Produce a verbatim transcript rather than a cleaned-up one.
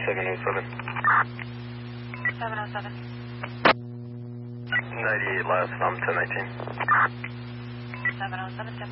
seven oh seven. seven oh seven. ninety-eight last, I'm ten nineteen. seven oh seven.